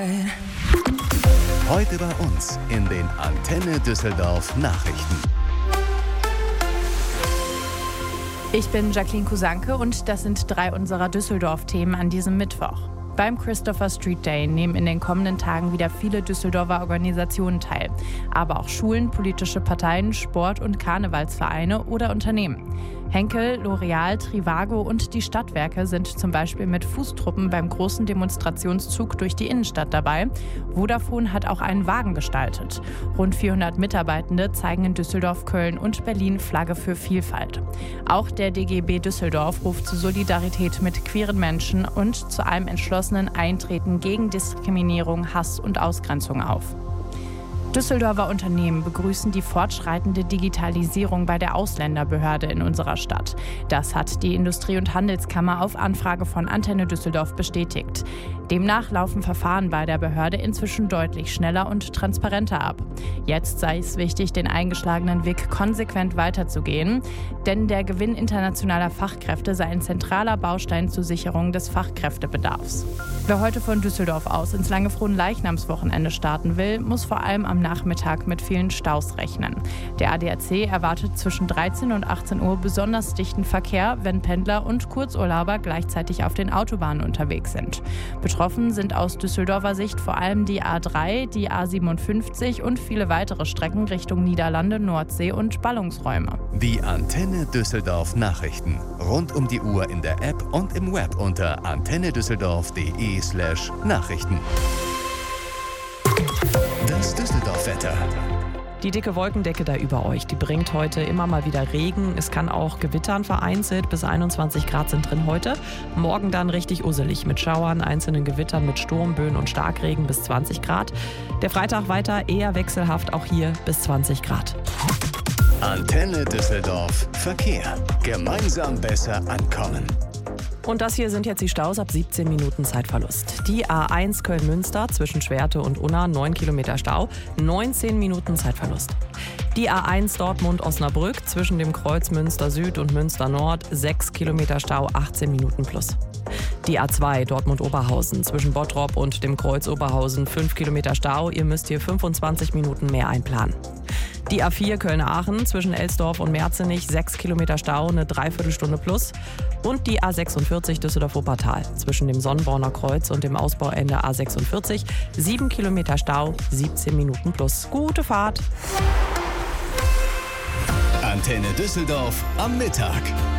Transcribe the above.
right. Heute bei uns in den Antenne Düsseldorf Nachrichten. Ich bin Jacqueline Kusanke und das sind 3 unserer Düsseldorf-Themen an diesem Mittwoch. Beim Christopher Street Day nehmen in den kommenden Tagen wieder viele Düsseldorfer Organisationen teil. Aber auch Schulen, politische Parteien, Sport- und Karnevalsvereine oder Unternehmen. Henkel, L'Oreal, Trivago und die Stadtwerke sind zum Beispiel mit Fußtruppen beim großen Demonstrationszug durch die Innenstadt dabei. Vodafone hat auch einen Wagen gestaltet. Rund 400 Mitarbeitende zeigen in Düsseldorf, Köln und Berlin Flagge für Vielfalt. Auch der DGB Düsseldorf ruft zu Solidarität mit queeren Menschen und zu einem entschlossenen Eintreten gegen Diskriminierung, Hass und Ausgrenzung auf. Düsseldorfer Unternehmen begrüßen die fortschreitende Digitalisierung bei der Ausländerbehörde in unserer Stadt. Das hat die Industrie- und Handelskammer auf Anfrage von Antenne Düsseldorf bestätigt. Demnach laufen Verfahren bei der Behörde inzwischen deutlich schneller und transparenter ab. Jetzt sei es wichtig, den eingeschlagenen Weg konsequent weiterzugehen, denn der Gewinn internationaler Fachkräfte sei ein zentraler Baustein zur Sicherung des Fachkräftebedarfs. Wer heute von Düsseldorf aus ins lange Fronleichnamswochenende starten will, muss vor allem am Nachmittag mit vielen Staus rechnen. Der ADAC erwartet zwischen 13 und 18 Uhr besonders dichten Verkehr, wenn Pendler und Kurzurlauber gleichzeitig auf den Autobahnen unterwegs sind. Betroffen sind aus Düsseldorfer Sicht vor allem die A3, die A57 und viele weitere Strecken Richtung Niederlande, Nordsee und Ballungsräume. Die Antenne Düsseldorf Nachrichten. Rund um die Uhr in der App und im Web unter antennedüsseldorf.de/Nachrichten. Das Düsseldorf-Wetter. Die dicke Wolkendecke da über euch, die bringt heute immer mal wieder Regen. Es kann auch gewittern vereinzelt. Bis 21 Grad sind drin heute. Morgen dann richtig usselig mit Schauern, einzelnen Gewittern mit Sturm, Böen und Starkregen bis 20 Grad. Der Freitag weiter eher wechselhaft, auch hier bis 20 Grad. Antenne Düsseldorf Verkehr. Gemeinsam besser ankommen. Und das hier sind jetzt die Staus ab 17 Minuten Zeitverlust. Die A1 Köln-Münster zwischen Schwerte und Unna 9 Kilometer Stau, 19 Minuten Zeitverlust. Die A1 Dortmund-Osnabrück zwischen dem Kreuz Münster Süd und Münster Nord 6 Kilometer Stau, 18 Minuten plus. Die A2 Dortmund-Oberhausen zwischen Bottrop und dem Kreuz Oberhausen 5 Kilometer Stau, ihr müsst hier 25 Minuten mehr einplanen. Die A4 Köln-Aachen zwischen Elsdorf und Merzenich 6 Kilometer Stau, eine Dreiviertelstunde plus. Und die A46 Düsseldorf-Wuppertal zwischen dem Sonnenborner Kreuz und dem Ausbauende A46 7 Kilometer Stau, 17 Minuten plus. Gute Fahrt! Antenne Düsseldorf am Mittag.